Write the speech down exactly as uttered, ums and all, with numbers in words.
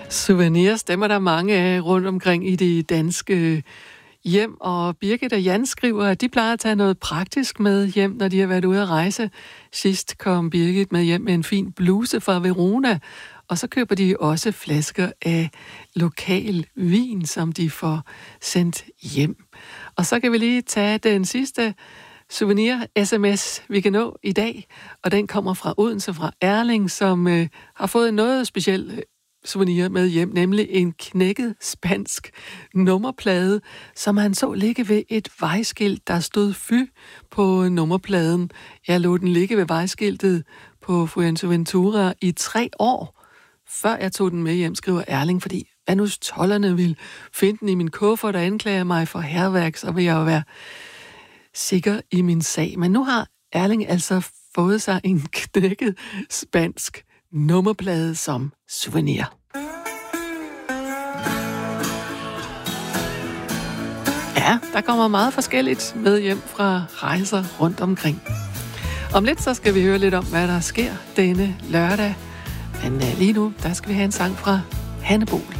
Souvenirs, dem er der mange af rundt omkring i de danske hjem, og Birgit og Jan skriver, at de plejer at tage noget praktisk med hjem, når de har været ude at rejse. Sidst kom Birgit med hjem med en fin bluse fra Verona, og så køber de også flasker af lokal vin, som de får sendt hjem. Og så kan vi lige tage den sidste souvenir-sms, vi kan nå i dag, og den kommer fra Odense, fra Erling, som øh, har fået noget specielt souvenir med hjem, nemlig en knækket spansk nummerplade, som han så ligge ved et vejskilt, der stod Fy på nummerpladen. Jeg lod den ligge ved vejskiltet på Fuerteventura i tre år, før jeg tog den med hjem, skriver Erling, fordi hvad nu tolderne ville finde den i min kuffert og anklage mig for hærværk, så vil jeg jo være sikker i min sag. Men nu har Erling altså fået sig en knækket spansk nummerplade som souvenir. Ja, der kommer meget forskelligt med hjem fra rejser rundt omkring. Om lidt så skal vi høre lidt om, hvad der sker denne lørdag. Men lige nu, der skal vi have en sang fra Hanne Bol.